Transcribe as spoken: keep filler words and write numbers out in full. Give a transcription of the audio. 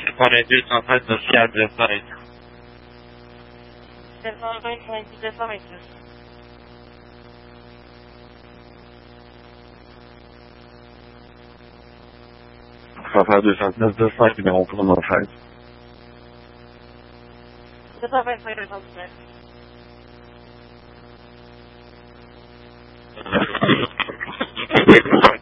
quarenta faz associar dezoito. dezoito, dezoito. Rafael duzentos dezessete, não, por não faz. dezoito, dezoito.